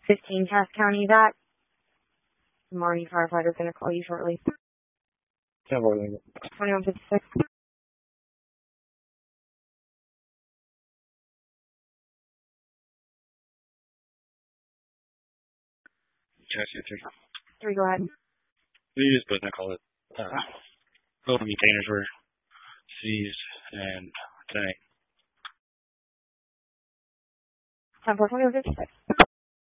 15 Cass County, that. Marty firefighter's going to call you shortly. 2156. Check. 3, go ahead. We just put in a call it. Both containers were seized and tonight. 10-4, 2156.